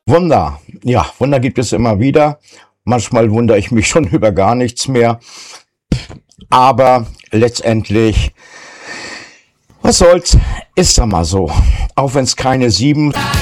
Wunder. Ja, Wunder gibt es immer wieder. Manchmal wundere ich mich schon über gar nichts mehr. Aber letztendlich, was soll's, ist da mal so. Auch wenn es keine 7